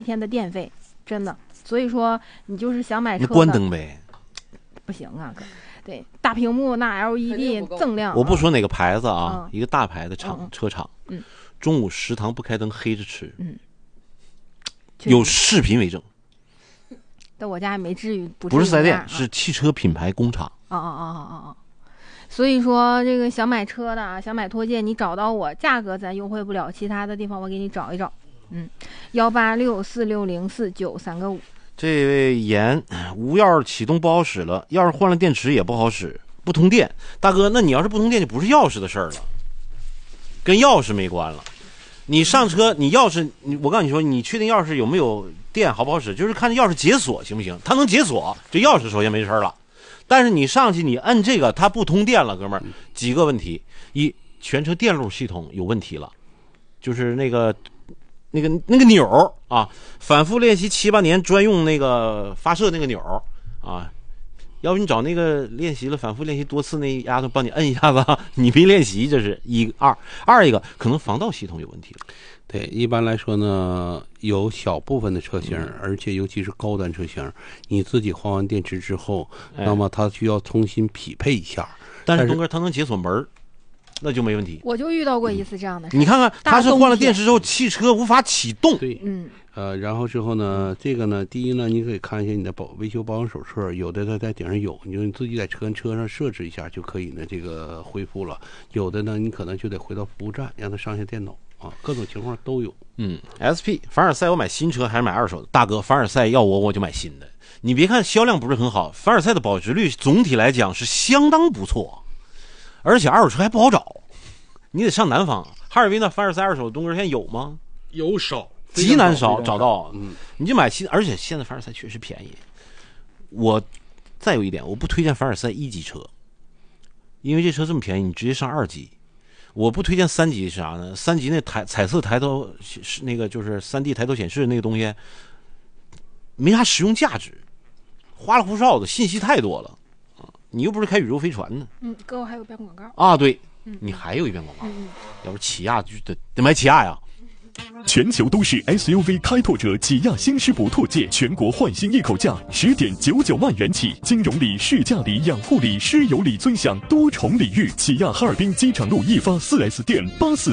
天的电费，真的。所以说你就是想买车的， 关灯呗， 不行啊，哥。对，大屏幕那 LED 锃亮。 我不说哪个牌子啊，一个大牌的车厂，中午食堂不开灯黑着吃，有视频为证。 但我家也没至于不是四 S 店，是汽车品牌工厂。 所以说这个想买车的啊，想买拖界，你找到我，价格咱优惠不了，其他的地方我给你找一找。186460493个5。这位严，无钥匙启动不好使了，钥匙换了电池也不好使，不通电。大哥，那你要是不通电就不是钥匙的事儿了，跟钥匙没关了。你上车，你钥匙，我告诉你说，你确定钥匙有没有电好不好使，就是看钥匙解锁行不行。它能解锁，这钥匙首先没事了。但是你上去你摁这个，它不通电了，哥们儿，几个问题：一，全车电路系统有问题了，就是那个钮啊，反复练习7、8年专用那个发射那个钮啊，要不你找那个练习了反复练习多次那丫头帮你摁一下子，你没练习，这是二一个可能防盗系统有问题了。 对，一般来说呢，有小部分的车型，而且尤其是高端车型，你自己换完电池之后，那么它需要重新匹配一下。 但是东哥它能解锁门，那就没问题。 我就遇到过一次这样的事。 你看看，它是换了电池之后，汽车无法启动。 对，然后之后呢，这个呢，第一呢，你可以看一下你的维修保养手册，有的它在顶上有，你就你自己在车上设置一下就可以呢，这个恢复了。有的呢，你可能就得回到服务站，让它上下电脑啊，各种情况都有。 SP 凡尔赛，我买新车还是买二手的？大哥，凡尔赛要我就买新的。你别看销量不是很好，凡尔赛的保值率总体来讲是相当不错，而且二手车还不好找，你得上南方。哈尔滨的凡尔赛二手东哥现在有吗？ 有少。 极难找到，你就买新，而且现在凡尔赛确实便宜。我再有一点，我不推荐凡尔赛1级车，因为这车这么便宜，你直接上2级。我不推荐3级是啥呢？3级那彩色抬头是那个就是3D 抬头显示那个东西，没啥实用价值，花里胡哨的，信息太多了你又不是开宇宙飞船呢。 哥，我还有一遍广告啊，对，你还有一遍广告，要不起亚就得买起亚呀。 全球都市 SUV 开拓者起亚新师傅拓界全国换新一口价10.99万元起，金融礼、试驾礼、养护礼、师友礼尊享多重礼遇。起亚哈尔滨机场路一发 4S 店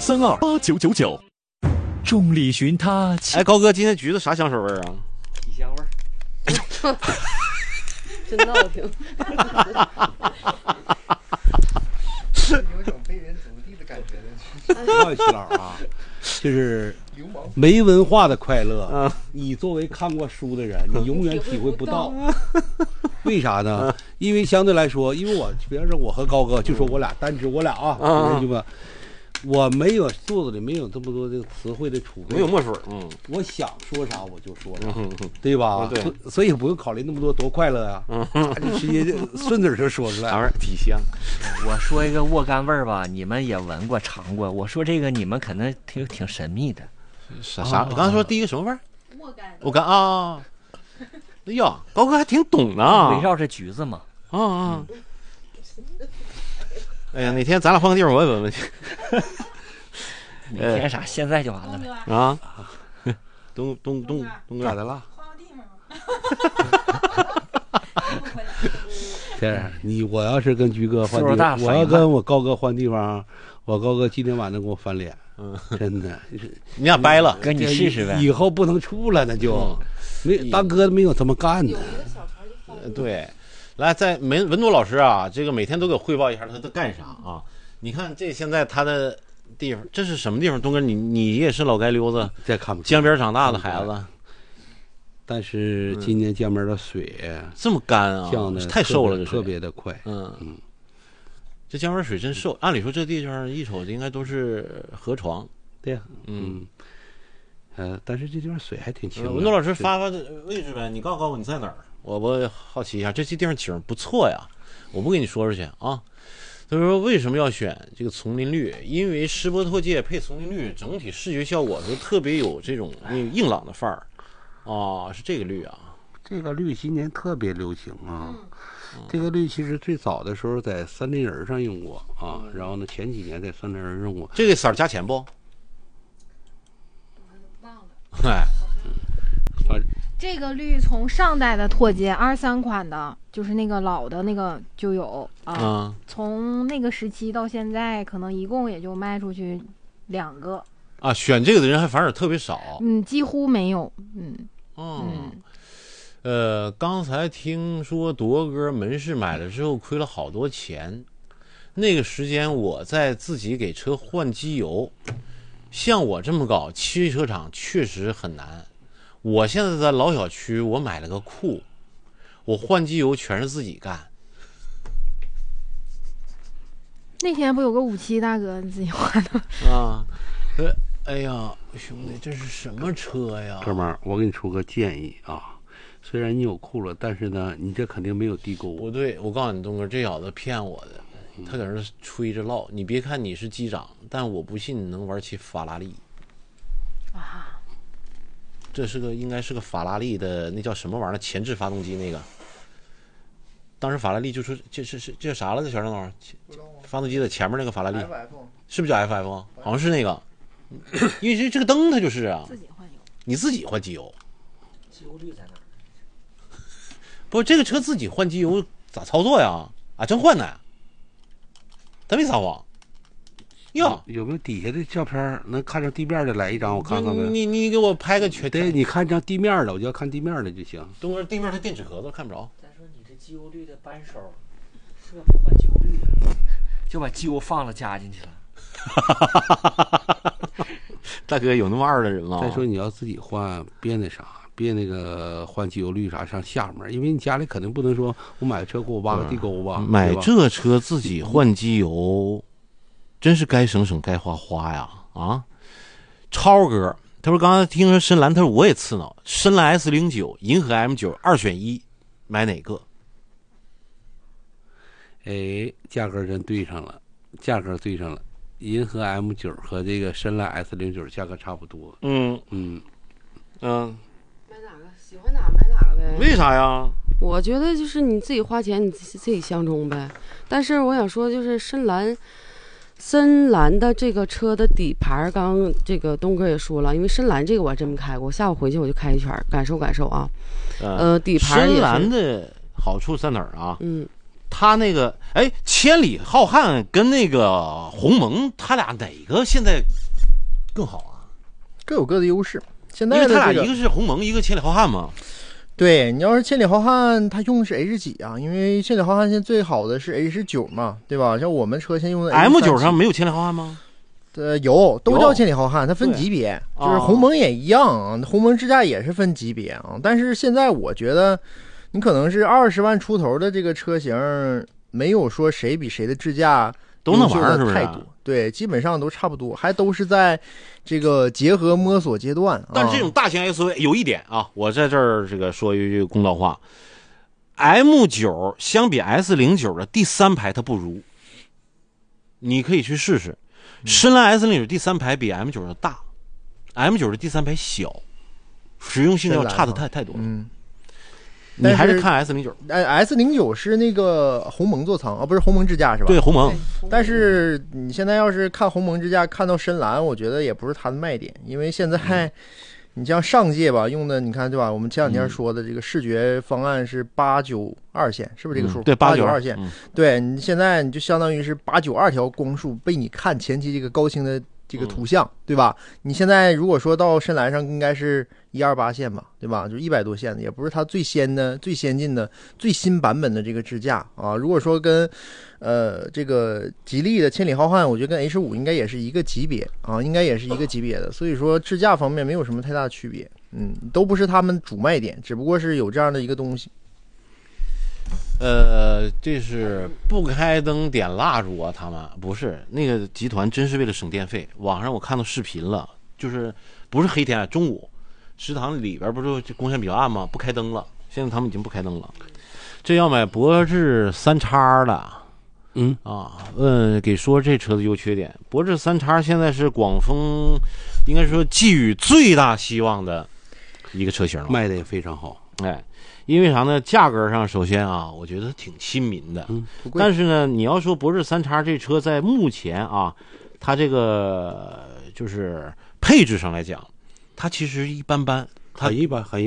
84328999。 众里寻他。 高哥，今天橘子啥香水味啊？ 体香味儿。 哎呦，真闹挺。 有种被人怎么地的感觉呢？ 赵齐老啊，就是没文化的快乐。你作为看过书的人，你永远体会不到。为啥呢？因为相对来说，因为我比方说我和高哥，就说我俩单指我俩啊，兄弟们，我没有肚子里没有这么多这个词汇的储备， 没有墨水。 我想说啥我就说啥，对吧？ 对， 所以不用考虑那么多多快乐呀，就直接顺嘴就说出来。 体香。 我说一个沃柑味儿吧，你们也闻过尝过。我说这个你们可能挺神秘的。 啥？我刚才说第一个什么味儿？ 沃柑啊。哎呀，高哥还挺懂呢。 围绕着橘子嘛。 哎呀，哪天咱俩换个地方闻闻去。 哪天啥？现在就完了呗。 啊！东咋的了？ 换个地方。 我要是跟菊哥换地方，我要跟我高哥换地方，我高哥今天晚上跟我翻脸。真的， 你俩掰了， 哥你试试呗。 以后不能处了，那就大哥没有这么干的。 对。来，在文多老师啊，这个每天都给我汇报一下他干啥啊？你看这现在他的地方，这是什么地方？东哥，你也是老街溜子， 再看不江边长大的孩子， 但是今年江边的水这么干啊， 降的太瘦了，这特别的快。 这江边水真瘦。按理说这地方一瞅应该都是河床。 对呀，但是这地方水还挺清。 文多老师发位置呗，你告诉我你在哪儿？我好奇一下，这些地方景不错呀，我不给你说出去啊。他说为什么要选这个丛林绿？因为施波拓界配丛林绿，整体视觉效果都特别有这种硬朗的范儿啊，是这个绿啊。 这个绿今年特别流行啊。这个绿其实最早的时候在三林人上用过啊，然后呢前几年在三林人用过。 这个色儿加钱不？ 忘了。 哎。 这个绿从上代的拓界23款的，就是那个老的那个就有啊。从那个时期到现在，可能一共也就卖出去2个啊。选这个的人还反而特别少， 几乎没有。 刚才听说铎哥门市买了之后亏了好多钱，那个时间我在自己给车换机油，像我这么搞汽车厂确实很难。我现在在老小区，我买了个库，我换机油全是自己干。 那天不有个57大哥你自己换的啊？哎呀，兄弟，这是什么车呀？ 哥们儿，我给你出个建议啊，虽然你有库了，但是呢，你这肯定没有地沟。 不对，我告诉你，东哥，这小子骗我的，他搁这吹着唠。你别看你是机长，但我不信你能玩起法拉利。 啊！ 这是个应该是个法拉利的，那叫什么玩意儿？前置发动机那个。当时法拉利就说这叫啥了？这小张老师，发动机的前面那个法拉利，是不是叫 FF？ 好像是那个，因为这个灯它就是啊。 自己换油， 你自己换机油。 机油率在哪？ 不，这个车自己换机油咋操作呀？啊，真换的，咱没撒谎。呀， 有没有底下的照片能看着地面的来一张，我看看呗。 你给我拍个全。 对，你看张地面的，我就要看地面的就行。 东哥，地面它电纸壳子看不着。 再说你这机油滤的扳手，是不是没换机油滤啊？就把机油放了加进去了。 大哥，有那么二的人吗？ 再说你要自己换，别那啥，别那个换机油滤啥上下面，因为你家里肯定不能说我买个车给我挖个地沟吧。 买这车自己换机油。真是该省省该花花呀！啊，超哥，他说刚才听说深蓝，他说我也刺挠，深蓝 S09、银河 M9，2选1，买哪个？ 哎，价格真对上了，价格对上了，银河 M9和这个深蓝 S09价格差不多。 买哪个喜欢哪买哪个呗？ 为啥呀？ 我觉得就是你自己花钱，你自己相中呗。但是我想说，就是深蓝的这个车的底盘，刚刚这个东哥也说了，因为深蓝这个我还真没开过，下午回去我就开一圈，感受啊。底盘深蓝的好处在哪儿啊？它那个千里浩瀚跟那个鸿蒙，它俩哪个现在更好啊？ 各有各的优势。现在因为它俩一个是鸿蒙，一个千里浩瀚嘛。 对，你要是千里浩瀚，它用的是 H 几啊？因为千里浩瀚现在最好的是 H9嘛，对吧？像我们车现在用的 M9 上没有千里浩瀚吗？ 有，都叫千里浩瀚，它分级别，就是鸿蒙也一样啊，鸿蒙智驾也是分级别啊。但是现在我觉得，你可能是20万出头的这个车型，没有说谁比谁的智驾都能玩，是不是？ 太多，对，基本上都差不多，还都是在这个结合摸索阶段。 但是这种大型 SUV 有一点啊，我在这儿这个说一句公道话 ，M9 相比 S09的第3排它不如，你可以去试试。深蓝 S09 第3排比 M9 的大，M9 的第3排小，实用性要差的太多了。你还是看 S09。 S09是那个鸿蒙座舱啊，不是鸿蒙智驾是吧？ 对，鸿蒙。 但是你现在要是看鸿蒙智驾，看到深蓝，我觉得也不是它的卖点，因为现在你像上届吧用的，你看对吧？我们前两天说的这个视觉方案是892线，是不是这个数？ 对，892 线。对，你现在你就相当于是892条光束被你看前期这个高清的这个图像，对吧？你现在如果说到深蓝上，应该是128线吧，对吧？就100多线的，也不是它最先进的、最新版本的这个支架啊。如果说跟这个吉利的千里浩瀚，我觉得跟 H5 应该也是一个级别啊，应该也是一个级别的。所以说支架方面没有什么太大的区别，都不是他们主卖点，只不过是有这样的一个东西。 这是不开灯点蜡烛啊，他们不是那个集团，真是为了省电费。网上我看到视频了，就是不是黑天中午，食堂里边不是光线比较暗吗？不开灯了，现在他们已经不开灯了。这要买博智3叉的，给说这车的优缺点。博智3叉现在是广丰应该说寄予最大希望的一个车型了， 卖的也非常好。 因为啥呢？价格上首先啊，我觉得挺亲民的。但是呢，你要说博智3叉这车在目前啊，它这个就是配置上来讲，它其实一般般， 很一般。